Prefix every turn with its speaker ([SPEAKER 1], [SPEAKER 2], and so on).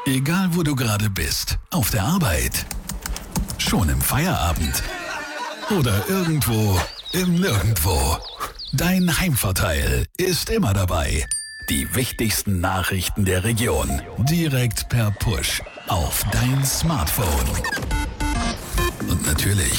[SPEAKER 1] Egal wo du gerade bist, auf der Arbeit, schon im Feierabend oder irgendwo im Nirgendwo. Dein Heimvorteil ist immer dabei. Die wichtigsten Nachrichten der Region direkt per Push auf dein Smartphone. Und natürlich